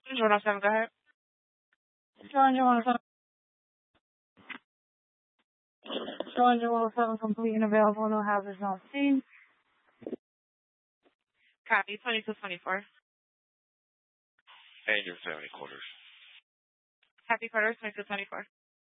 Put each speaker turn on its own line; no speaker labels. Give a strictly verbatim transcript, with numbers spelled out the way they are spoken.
one oh seven, go ahead. Challenger one oh seven. Challenger one oh seven, complete and available, no hazards, not seen. Copy, twenty-two twenty-four.
And your family quarters.
Happy quarters, twenty-two twenty-four.